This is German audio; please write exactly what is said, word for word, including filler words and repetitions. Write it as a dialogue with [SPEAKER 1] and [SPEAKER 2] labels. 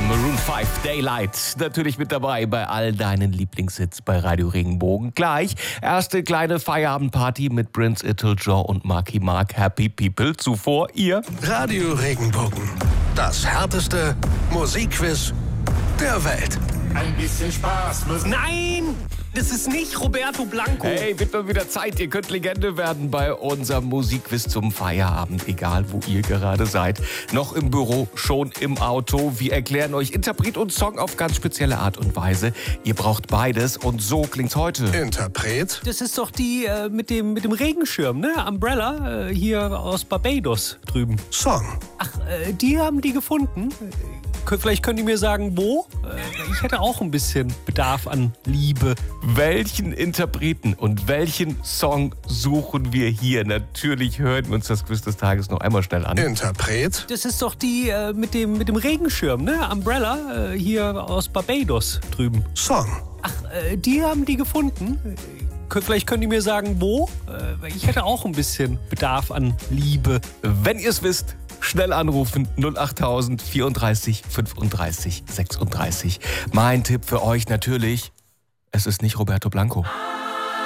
[SPEAKER 1] Maroon fünf, Daylight, natürlich mit dabei bei all deinen Lieblingshits bei Radio Regenbogen. Gleich erste kleine Feierabendparty mit Prince Italjoe und Marky Mark, Happy People. Zuvor ihr
[SPEAKER 2] Radio Regenbogen, das härteste Musikquiz der Welt.
[SPEAKER 3] Ein bisschen Spaß müssen.
[SPEAKER 4] Nein, das ist nicht Roberto Blanco.
[SPEAKER 1] Hey, wird mal wieder Zeit. Ihr könnt Legende werden bei unserem Musikquiz zum Feierabend, egal wo ihr gerade seid. Noch im Büro, schon im Auto. Wir erklären euch Interpret und Song auf ganz spezielle Art und Weise. Ihr braucht beides und so klingt's heute.
[SPEAKER 2] Interpret?
[SPEAKER 4] Das ist doch die äh, mit, dem, mit dem Regenschirm, ne? Umbrella, äh, hier aus Barbados drüben.
[SPEAKER 2] Song?
[SPEAKER 4] Ach, äh, die haben die gefunden. Vielleicht könnt ihr mir sagen, wo? Ich hätte auch ein bisschen Bedarf an Liebe.
[SPEAKER 1] Welchen Interpreten und welchen Song suchen wir hier? Natürlich hören wir uns das Quiz des Tages noch einmal schnell an.
[SPEAKER 2] Interpret?
[SPEAKER 4] Das ist doch die äh, mit, dem, mit dem Regenschirm, ne? Umbrella, äh, hier aus Barbados drüben.
[SPEAKER 2] Song?
[SPEAKER 4] Ach, äh, die haben die gefunden. Vielleicht könnt ihr mir sagen, wo? Äh, ich hätte auch ein bisschen Bedarf an Liebe.
[SPEAKER 1] Wenn ihr es wisst, schnell anrufen, null acht tausend vierunddreißig fünfunddreißig sechsunddreißig. Mein Tipp für euch natürlich, es ist nicht Roberto Blanco.